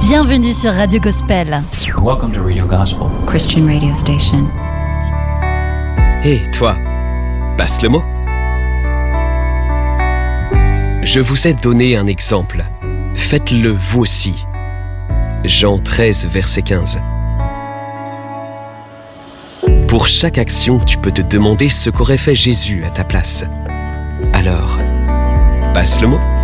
Bienvenue sur Radio Gospel. Welcome to Radio Gospel. Christian radio station. Hé, toi, passe le mot. Je vous ai donné un exemple. Faites-le vous aussi. Jean 13, verset 15. Pour chaque action, tu peux te demander ce qu'aurait fait Jésus à ta place. Alors, passe le mot.